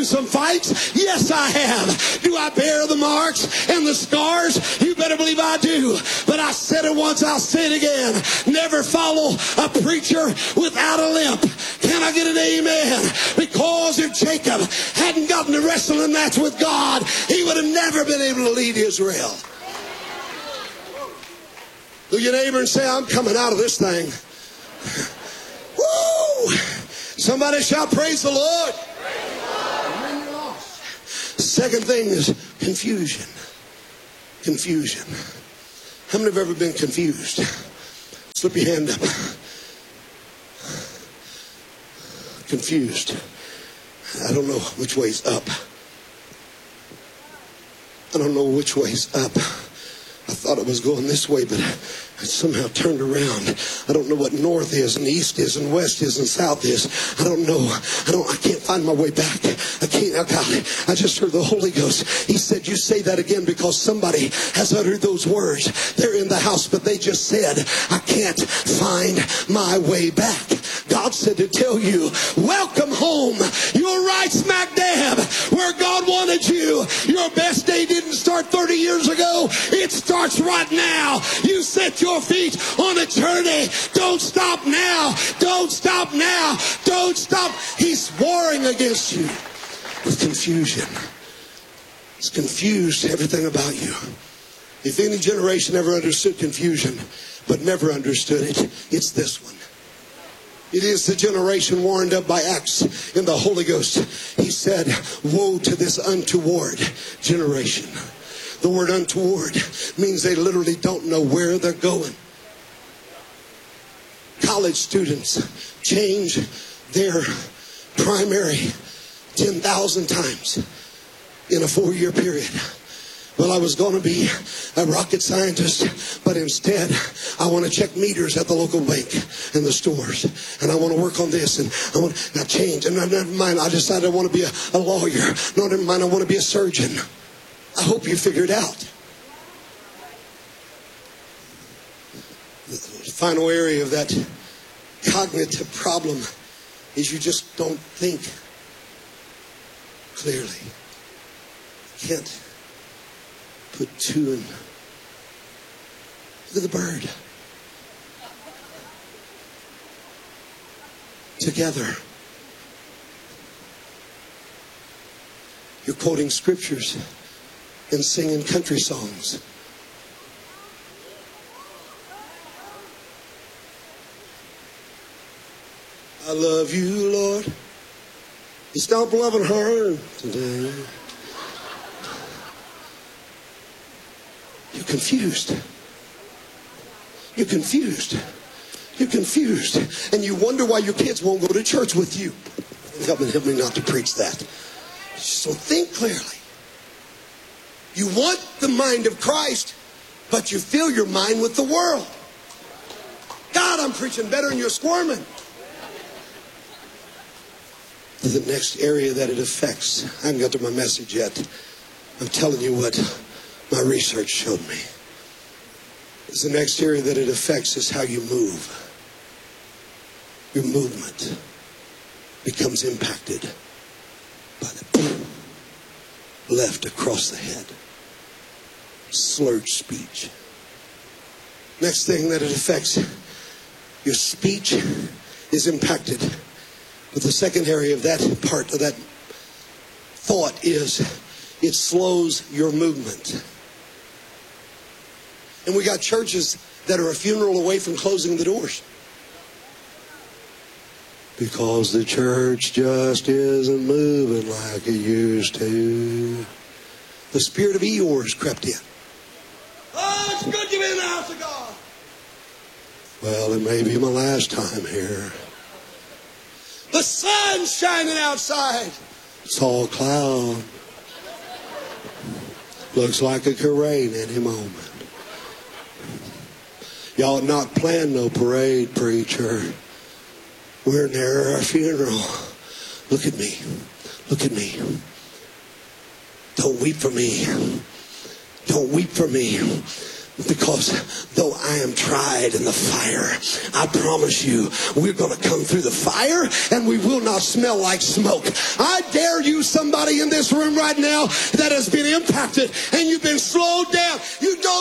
through some fights? Yes, I have. Do I bear the marks and the scars? You better believe I do. But I said it once, I'll say it again. Never follow a preacher without a limp. Can I get an amen? Because if Jacob hadn't gotten the wrestling match with God, he would have never been able to lead Israel. Look at your neighbor and say, I'm coming out of this thing. Woo! Somebody shout, praise the Lord. Praise the Lord. Second thing is confusion. Confusion. How many have ever been confused? Slip your hand up. Confused. I don't know which way's up. I don't know which way's up. I thought it was going this way, but it somehow turned around. I don't know what north is and east is and west is and south is. I don't know. I can't find my way back. I can't. I just heard the Holy Ghost. He said, you say that again because somebody has uttered those words. They're in the house, but they just said, I can't find my way back. God said to tell you, welcome home. You're right smack dab where God wanted you. Your best day didn't start 30 years ago. It starts right now. You set your feet on a journey. Don't stop now. Don't stop now. Don't stop. He's warring against you with confusion. It's confused everything about you. If any generation ever understood confusion but never understood it, it's this one. It is the generation warned of by Acts in the Holy Ghost. He said, woe to this untoward generation. The word untoward means they literally don't know where they're going. College students change their primary 10,000 times in a 4-year period. Well, I was going to be a rocket scientist, but instead I want to check meters at the local bank and the stores. And I want to work on this, and I want to change. And never mind, I decided I want to be a lawyer. No, never mind, I want to be a surgeon. I hope you figured out. The final area of that cognitive problem is you just don't think clearly. You can't put two and look at the bird together. You're quoting scriptures and singing country songs. I love you, Lord. You stop loving her today. You're confused. You're confused. You're confused. And you wonder why your kids won't go to church with you. Help me not to preach that. So think clearly. You want the mind of Christ, but you fill your mind with the world. God, I'm preaching better than you're squirming. The next area that it affects, I haven't got to my message yet. I'm telling you what my research showed me. The next area that it affects is how you move. Your movement becomes impacted by the left across the head. Slurred speech. Next thing that it affects, your speech is impacted. But the second area of that part of that thought is it slows your movement. And we got churches that are a funeral away from closing the doors. Because the church just isn't moving like it used to. The spirit of Eeyore has crept in. Oh, it's good to be in the house of God. Well, it may be my last time here. The sun's shining outside. It's all cloud. Looks like it could rain any moment. Y'all not plan no parade, preacher. We're near our funeral. Look at me. Look at me. Don't weep for me. Don't weep for me. Because though I am tried in the fire, I promise you, we're going to come through the fire and we will not smell like smoke. I dare you, somebody in this room right now that has been impacted and you've been slowed down. You don't